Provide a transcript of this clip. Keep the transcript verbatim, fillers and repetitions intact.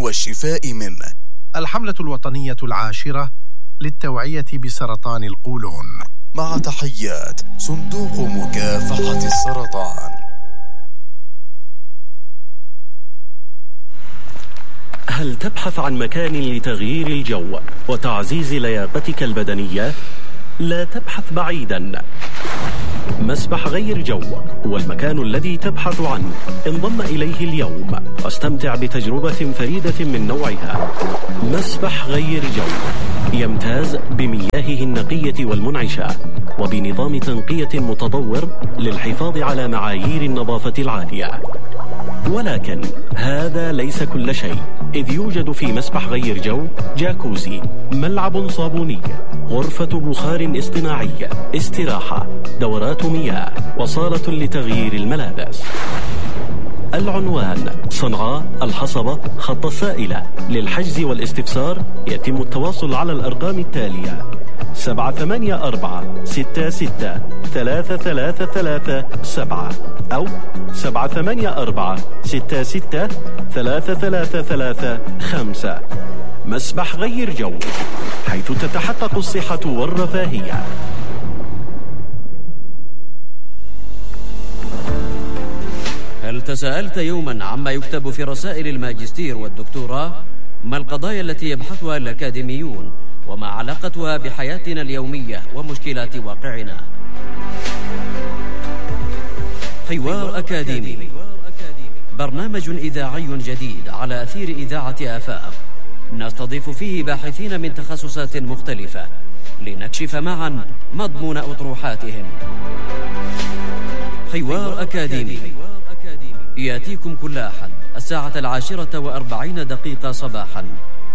والشفاء منه. الحملة الوطنية العاشرة للتوعية بسرطان القولون. مع تحيات صندوق مكافحة السرطان. هل تبحث عن مكان لتغيير الجو وتعزيز لياقتك البدنية؟ لا تبحث بعيدا. مسبح غير جو هو المكان الذي تبحث عنه. انضم إليه اليوم واستمتع بتجربة فريدة من نوعها. مسبح غير جو يمتاز بمياهه النقية والمنعشة وبنظام تنقية متطور للحفاظ على معايير النظافة العالية. ولكن هذا ليس كل شيء، إذ يوجد في مسبح غير جو جاكوزي، ملعب صابوني، غرفة بخار اصطناعي، استراحة، دورات مياه، وصالة لتغيير الملابس. العنوان: صنعاء الحصبة، خط السائلة. للحجز والاستفسار يتم التواصل على الأرقام التالية: سبعة ثمانية أربعة ستة ستة ثلاثة ثلاثة ثلاثة سبعة أو سبعة ثمانية أربعة ستة ستة ثلاثة ثلاثة ثلاثة خمسة. مسبح غير جو، حيث تتحقق الصحة والرفاهية. هل تساءلت يوما عما يكتب في رسائل الماجستير والدكتوراه؟ ما القضايا التي يبحثها الأكاديميون؟ وما علاقتها بحياتنا اليومية ومشكلات واقعنا؟ حوار أكاديمي، برنامج إذاعي جديد على أثير إذاعة آفاق، نستضيف فيه باحثين من تخصصات مختلفة لنكشف معا مضمون أطروحاتهم. حوار أكاديمي يأتيكم كل أحد الساعة العاشرة وأربعين دقيقة صباحا